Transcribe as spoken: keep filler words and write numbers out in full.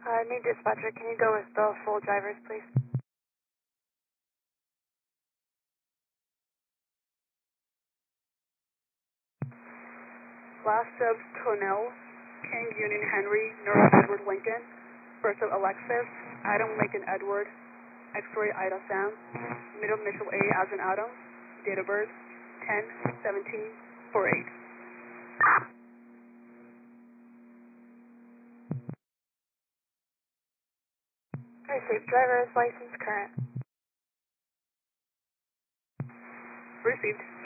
Uh, new dispatcher, can you go with the full drivers, please? Last of Tonell, King Union Henry, Nora Edward Lincoln. First of Alexis, Adam Lincoln Edward, X-ray Ida Sam, middle initial A as in Adam, date of birth ten seventeen forty-eight. Received. Driver's license current. Received.